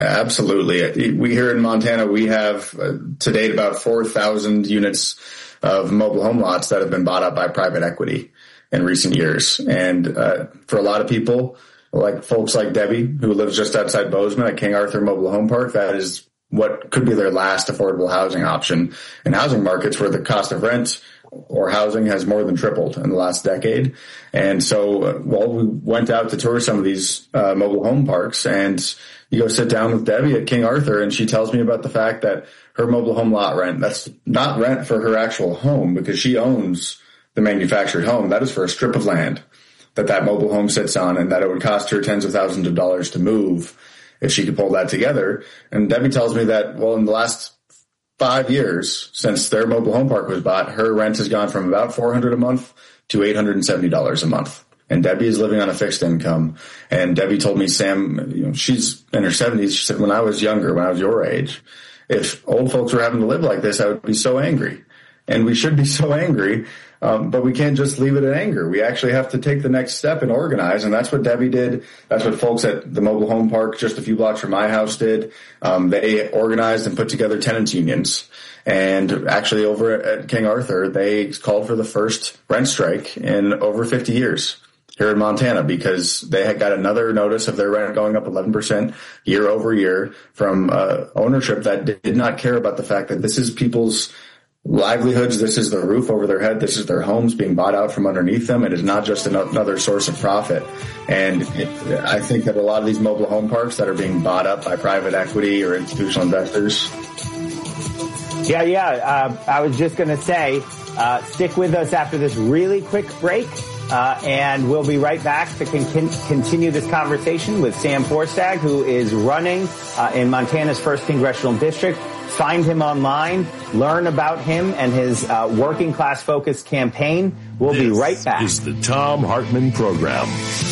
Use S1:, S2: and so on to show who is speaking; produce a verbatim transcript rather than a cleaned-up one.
S1: Absolutely. We here in Montana, we have uh, to date about four thousand units of mobile home lots that have been bought up by private equity in recent years. And uh, for a lot of people, like folks like Debbie, who lives just outside Bozeman at King Arthur Mobile Home Park, that is what could be their last affordable housing option in housing markets where the cost of rent or housing has more than tripled in the last decade. And so, uh, well, we went out to tour some of these uh, mobile home parks, and you go sit down with Debbie at King Arthur, and she tells me about the fact that her mobile home lot rent, that's not rent for her actual home because she owns the manufactured home. That is for a strip of land that that mobile home sits on, and that it would cost her tens of thousands of dollars to move if she could pull that together. And Debbie tells me that, well, in the last five years since their mobile home park was bought, her rent has gone from about four hundred dollars a month to eight hundred seventy dollars a month. And Debbie is living on a fixed income. And Debbie told me, Sam, you know, she's in her seventies. She said, when I was younger, when I was your age, if old folks were having to live like this, I would be so angry. And we should be so angry, um, but we can't just leave it at anger. We actually have to take the next step and organize, and that's what Debbie did. That's what folks at the mobile home park just a few blocks from my house did. Um, they organized and put together tenants unions. And actually over at King Arthur, they called for the first rent strike in over fifty years here in Montana because they had got another notice of their rent going up eleven percent year over year from uh, ownership that did not care about the fact that this is people's livelihoods. This is the roof over their head. This is their homes being bought out from underneath them. It is not just another source of profit. And it, I think that a lot of these mobile home parks that are being bought up by private equity or institutional investors.
S2: Yeah, yeah. Uh, I was just going to say, uh, stick with us after this really quick break. Uh, and we'll be right back to con- continue this conversation with Sam Forstag, who is running uh, in Montana's first congressional district. Find him online, learn about him and his uh, working class focused campaign. We'll
S3: this
S2: be right back.
S3: This is the Thom Hartmann Program.